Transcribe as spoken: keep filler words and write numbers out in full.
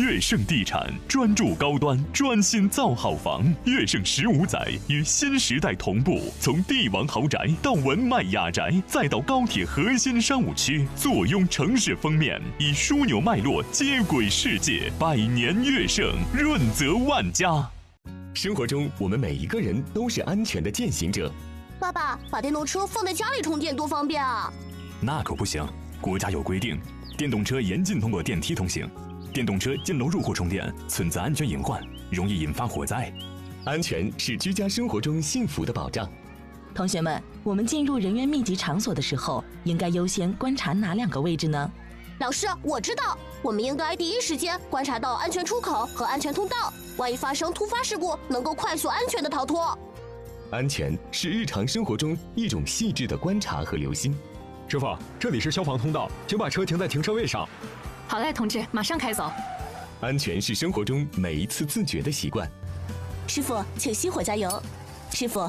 悦盛地产专注高端，专心造好房。悦盛十五载与新时代同步，从帝王豪宅到文迈雅宅，再到高铁核心商务区，坐拥城市封面，以枢纽脉络接轨世界。百年悦盛，润泽万家。 生活中，我们每一个人都是安全的践行者。 爸爸，把电动车放在家里充电多方便啊！ 那可不行，国家有规定，电动车严禁通过电梯通行。电动车进楼入户充电存在安全隐患，容易引发火灾。 安全是居家生活中幸福的保障。 同学们，我们进入人员密集场所的时候，应该优先观察哪两个位置呢？ 老师，我知道，我们应该第一时间观察到安全出口和安全通道，万一发生突发事故，能够快速安全的逃脱。 安全是日常生活中一种细致的观察和留心。 师傅，这里是消防通道，请把车停在停车位上。 好嘞，同志，马上开走。 安全是生活中每一次自觉的习惯。 师傅，请熄火加油。师傅，